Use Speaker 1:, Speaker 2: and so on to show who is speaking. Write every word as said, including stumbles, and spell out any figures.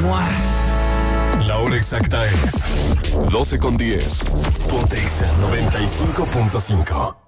Speaker 1: ¡Mua!
Speaker 2: La hora exacta es doce con diez. Ponte Exa noventa y cinco punto cinco.